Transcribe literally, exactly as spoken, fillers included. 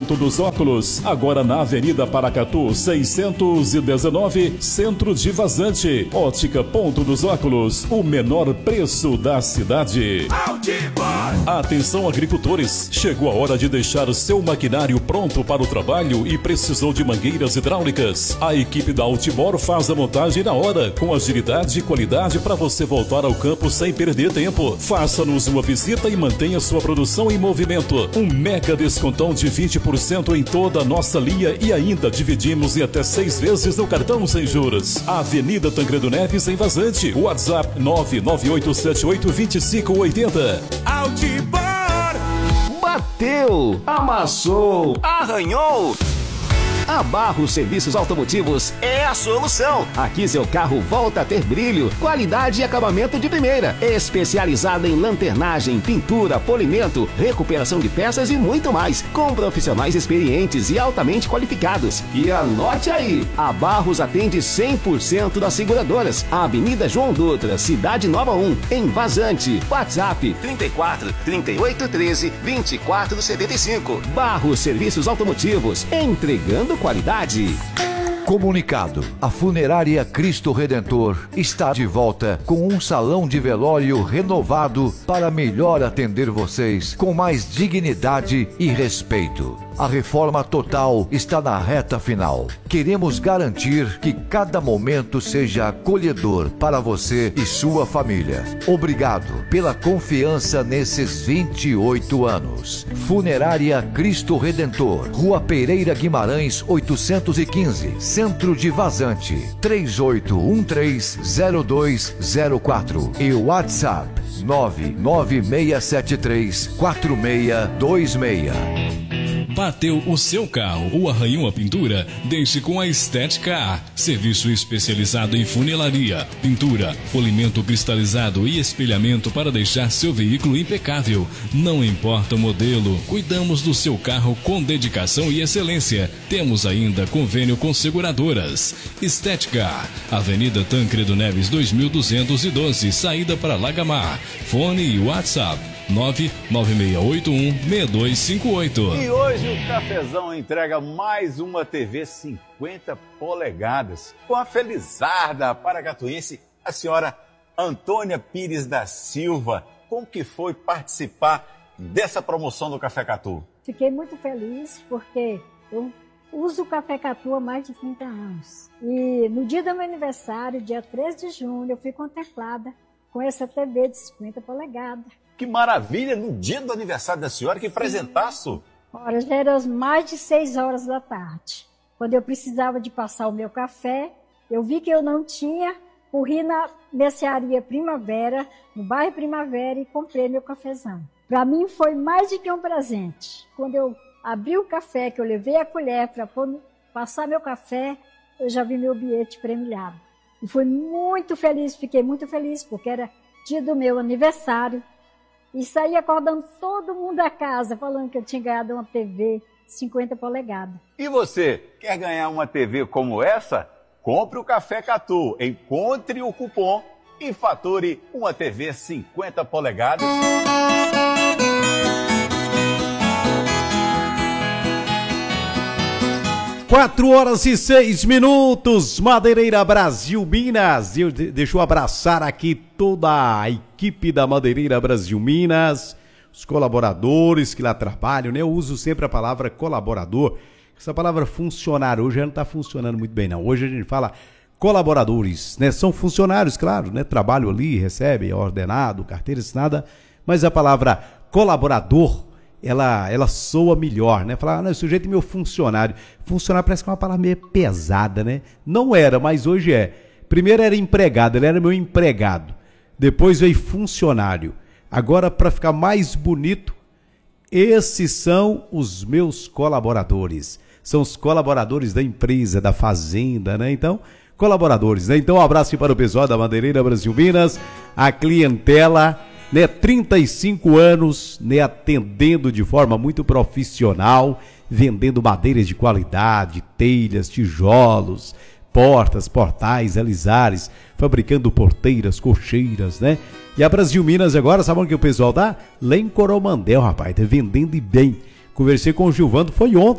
Ponto dos Óculos, agora na Avenida Paracatu, seiscentos e dezenove, Centro de Vazante. Ótica Ponto dos Óculos, o menor preço da cidade. Atenção agricultores, chegou a hora de deixar o seu maquinário pronto para o trabalho e precisou de mangueiras hidráulicas. A equipe da Ultimor faz a montagem na hora, com agilidade e qualidade para você voltar ao campo sem perder tempo. Faça-nos uma visita e mantenha sua produção em movimento. Um mega descontão de vinte por cento em toda a nossa linha e ainda dividimos em até seis vezes no cartão sem juros. Avenida Tancredo Neves, em Vazante. WhatsApp nove nove oito sete oito dois cinco oito zero. Ultimor! Bateu, amassou, arranhou. A Barros Serviços Automotivos é a solução. Aqui seu carro volta a ter brilho, qualidade e acabamento de primeira. Especializada em lanternagem, pintura, polimento, recuperação de peças e muito mais. Com profissionais experientes e altamente qualificados. E anote aí, a Barros atende cem por cento das seguradoras. Avenida João Dutra, Cidade Nova um, em Vazante. WhatsApp trinta e quatro, trinta e oito, treze, vinte e quatro, setenta e cinco. Barros Serviços Automotivos, entregando qualidade. Comunicado: a Funerária Cristo Redentor está de volta com um salão de velório renovado para melhor atender vocês com mais dignidade e respeito. A reforma total está na reta final. Queremos garantir que cada momento seja acolhedor para você e sua família. Obrigado pela confiança nesses vinte e oito anos. Funerária Cristo Redentor, Rua Pereira Guimarães, oitocentos e quinze, Centro de Vazante, três oito um três, zero dois zero quatro e WhatsApp nove nove seis sete três, quatro seis dois seis. Bateu o seu carro ou arranhou a pintura? Deixe com a Estética. Serviço especializado em funilaria, pintura, polimento cristalizado e espelhamento para deixar seu veículo impecável. Não importa o modelo, cuidamos do seu carro com dedicação e excelência. Temos ainda convênio com seguradoras. Estética, Avenida Tancredo Neves dois mil duzentos e doze, saída para Lagamar. Fone e WhatsApp nove nove seis oito um, seis dois cinco oito. E hoje o Cafezão entrega mais uma T V cinquenta polegadas com a felizarda paracatuense, a senhora Antônia Pires da Silva. Como que foi participar dessa promoção do Café Catu? Fiquei muito feliz porque eu uso o Café Catu há mais de trinta anos. E no dia do meu aniversário, dia três de junho, eu fui contemplada com essa T V de cinquenta polegadas. Que maravilha! No dia do aniversário da senhora, que presentaço! Ora, já eram mais de seis horas da tarde. Quando eu precisava de passar o meu café, eu vi que eu não tinha, corri na mercearia Primavera, no bairro Primavera, e comprei meu cafezão. Para mim foi mais do que um presente. Quando eu abri o café, que eu levei a colher para passar meu café, eu já vi meu bilhete premiado. E fui muito feliz, fiquei muito feliz, porque era dia do meu aniversário. E saí acordando todo mundo da casa, falando que eu tinha ganhado uma T V cinquenta polegadas. E você, quer ganhar uma T V como essa? Compre o Café Catu, encontre o cupom e fature uma T V cinquenta polegadas. Quatro horas e seis minutos, Madeireira Brasil Minas. Eu de, deixa eu abraçar aqui toda a equipe da Madeireira Brasil Minas, os colaboradores que lá trabalham, né? Eu uso sempre a palavra colaborador. Essa palavra funcionário hoje já não está funcionando muito bem, não. Hoje a gente fala colaboradores, né? São funcionários, claro, né? Trabalham ali, recebem ordenado, carteira assinada, mas a palavra colaborador, ela, ela soa melhor, né? Falar, ah, não, esse sujeito é meu funcionário. Funcionário parece que é uma palavra meio pesada, né? Não era, mas hoje é. Primeiro era empregado, ele era meu empregado. Depois veio funcionário. Agora, para ficar mais bonito, esses são os meus colaboradores. São os colaboradores da empresa, da fazenda, né? Então, colaboradores, né? Então, um abraço para o pessoal da Madeireira Brasil Minas, a clientela, né, trinta e cinco anos, né, atendendo de forma muito profissional, vendendo madeiras de qualidade, telhas, tijolos, portas, portais, alisares, fabricando porteiras, cocheiras, né? E a Brasil Minas agora, sabe onde que o pessoal tá? Lá em Coromandel, rapaz, tá vendendo e bem. Conversei com o Gilvando, foi ontem.